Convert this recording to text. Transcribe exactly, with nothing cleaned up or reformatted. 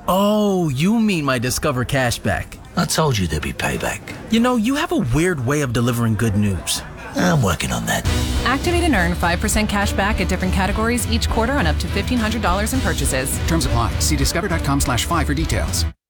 Oh, you mean my Discover cashback. I told you there'd be payback. You know, you have a weird way of delivering good news. I'm working on that. Activate and earn five percent cash back at different categories each quarter on up to fifteen hundred dollars in purchases. Terms apply. See discover.com slash five for details.